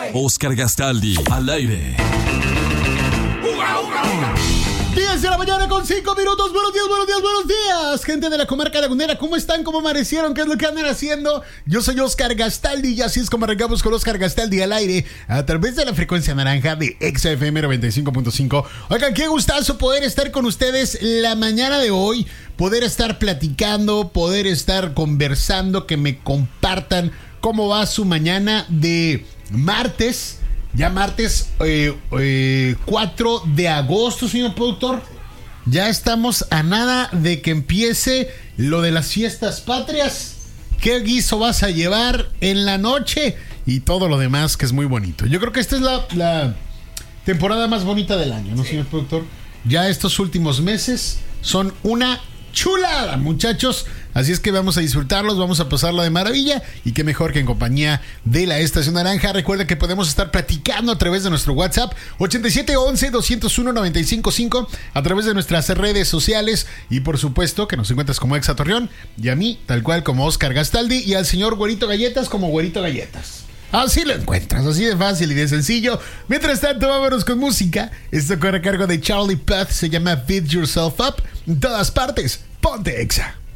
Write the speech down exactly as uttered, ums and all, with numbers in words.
Oscar Gastaldi, al aire. diez de la mañana con cinco minutos. Buenos días, buenos días, buenos días. Gente de la comarca lagunera, ¿cómo están? ¿Cómo amanecieron? ¿Qué es lo que andan haciendo? Yo soy Oscar Gastaldi y así es como arrancamos con Oscar Gastaldi al aire a través de la frecuencia naranja de Exa F M noventa y cinco punto cinco. Oigan, qué gustazo poder estar con ustedes la mañana de hoy, poder estar platicando, poder estar conversando, que me compartan cómo va su mañana de martes. Ya martes eh, eh, cuatro de agosto, señor productor. Ya estamos a nada de que empiece lo de las fiestas patrias. ¿Qué guiso vas a llevar en la noche? Y todo lo demás que es muy bonito. Yo creo que esta es la, la temporada más bonita del año, ¿no, señor productor? Ya estos últimos meses son una chulada, muchachos. Así es que vamos a disfrutarlos, vamos a pasarlo de maravilla. Y qué mejor que en compañía de la Estación Naranja. Recuerda que podemos estar platicando a través de nuestro WhatsApp ochenta y siete once doscientos uno noventa y cinco cinco, a través de nuestras redes sociales. Y por supuesto que nos encuentras como Exa Torreón, y a mí tal cual como Oscar Gastaldi, y al señor Güerito Galletas como Güerito Galletas. Así lo encuentras, así de fácil y de sencillo. Mientras tanto, vámonos con música. Esto corre a cargo de Charlie Puth, se llama Feed Yourself Up. En todas partes, ponte Exa.